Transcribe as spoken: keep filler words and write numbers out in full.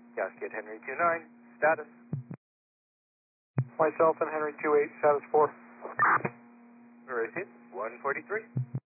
Cascade Henry two nine, status. Myself and Henry two eight, status four. Received, one forty-three.